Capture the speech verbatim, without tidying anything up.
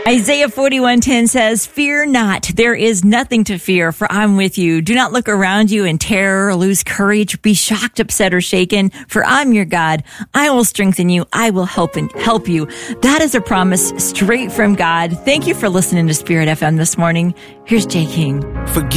Isaiah forty-one ten says, "Fear not, there is nothing to fear, for I'm with you. Do not look around you in terror or lose courage. Be shocked, upset, or shaken, for I'm your God. I will strengthen you. I will help and help you." That is a promise straight from God. Thank you for listening to Spirit F M this morning. Here's Jay King. Forgive